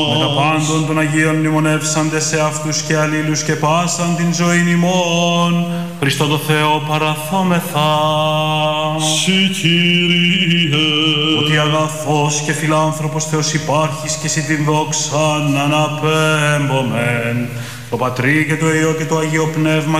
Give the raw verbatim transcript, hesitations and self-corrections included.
Με τα πάντων των Αγίων μνημονεύσαντες σε αυτούς και αλλήλους και πάσαν την ζωήν ημών, Χριστό το Θεό παραθόμεθα. Σε Κύριε, ότι αγαθός και φιλάνθρωπος Θεός υπάρχεις και σε την δόξαν αναπέμπομεν, το Πατρί και το Υιό και το Αγίο Πνεύμα